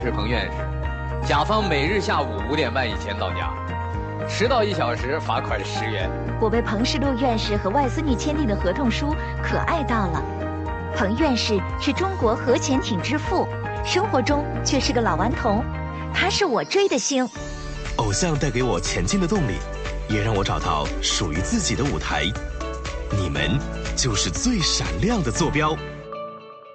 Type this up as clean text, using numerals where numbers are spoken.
是彭院士，甲方每日下午5点半以前到家，迟到1小时罚款10元。 我被彭世禄院士和外孙女签订的合同书可爱到了。彭院士是中国核潜艇之父，生活中却是个老顽童，他是我追的星。 偶像带给我前进的动力，也让我找到属于自己的舞台。你们就是最闪亮的坐标。